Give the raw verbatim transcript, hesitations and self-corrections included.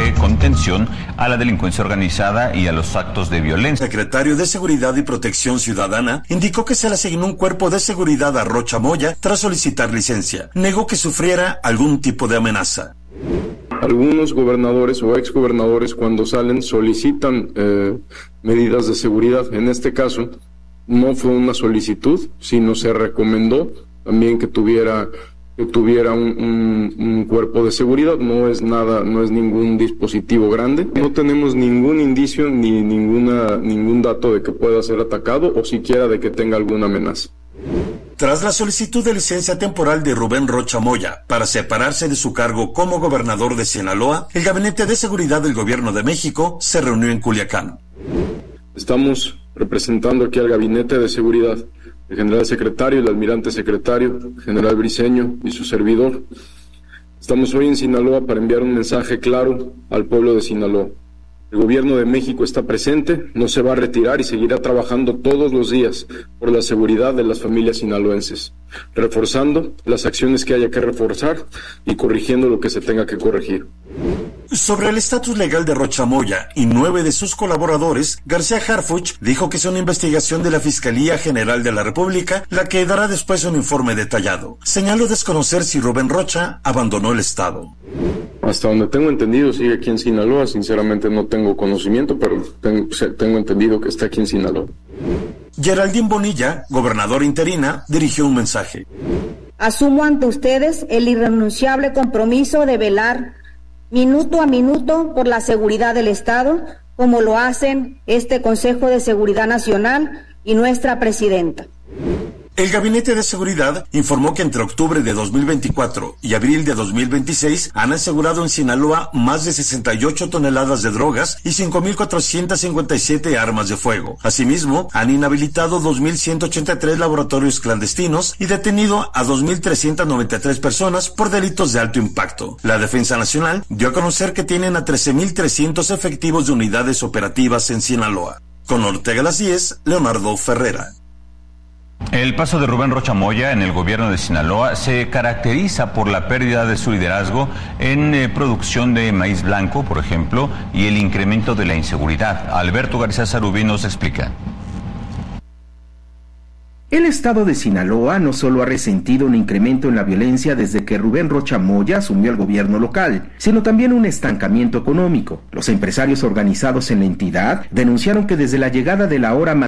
de contención a la delincuencia organizada y a los actos de violencia. El secretario de Seguridad y Protección Ciudadana indicó que se le asignó un cuerpo de seguridad a Rocha Moya tras solicitar licencia. Negó que sufriera algún tipo de amenaza. Algunos gobernadores o exgobernadores cuando salen solicitan eh, medidas de seguridad. En este caso no fue una solicitud, sino se recomendó también que tuviera que tuviera un, un, un cuerpo de seguridad. No es nada, no es ningún dispositivo grande. No tenemos ningún indicio ni ninguna ningún dato de que pueda ser atacado o siquiera de que tenga alguna amenaza. Tras la solicitud de licencia temporal de Rubén Rocha Moya para separarse de su cargo como gobernador de Sinaloa, el Gabinete de Seguridad del Gobierno de México se reunió en Culiacán. Estamos representando aquí al Gabinete de Seguridad, el general secretario, el almirante secretario, general Briceño y su servidor. Estamos hoy en Sinaloa para enviar un mensaje claro al pueblo de Sinaloa. El gobierno de México está presente, no se va a retirar y seguirá trabajando todos los días por la seguridad de las familias sinaloenses, reforzando las acciones que haya que reforzar y corrigiendo lo que se tenga que corregir. Sobre el estatus legal de Rocha Moya y nueve de sus colaboradores, García Harfuch dijo que es una investigación de la Fiscalía General de la República la que dará después un informe detallado. Señaló desconocer si Rubén Rocha abandonó el estado. Hasta donde tengo entendido sigue aquí en Sinaloa, sinceramente no tengo conocimiento, pero tengo, tengo entendido que está aquí en Sinaloa. Geraldine Bonilla, gobernadora interina, dirigió un mensaje. Asumo ante ustedes el irrenunciable compromiso de velar minuto a minuto por la seguridad del Estado, como lo hacen este Consejo de Seguridad Nacional y nuestra presidenta. El Gabinete de Seguridad informó que entre octubre de dos mil veinticuatro y abril de dos mil veintiséis han asegurado en Sinaloa más de sesenta y ocho toneladas de drogas y cinco mil cuatrocientas cincuenta y siete armas de fuego. Asimismo, han inhabilitado dos mil ciento ochenta y tres laboratorios clandestinos y detenido a dos mil trescientas noventa y tres personas por delitos de alto impacto. La Defensa Nacional dio a conocer que tienen a trece mil trescientos efectivos de unidades operativas en Sinaloa. Con Ortega Las diez, Leonardo Ferrera. El paso de Rubén Rocha Moya en el gobierno de Sinaloa se caracteriza por la pérdida de su liderazgo en eh, producción de maíz blanco, por ejemplo, y el incremento de la inseguridad. Alberto García Sarubí nos explica. El estado de Sinaloa no solo ha resentido un incremento en la violencia desde que Rubén Rocha Moya asumió el gobierno local, sino también un estancamiento económico. Los empresarios organizados en la entidad denunciaron que desde la llegada del ahora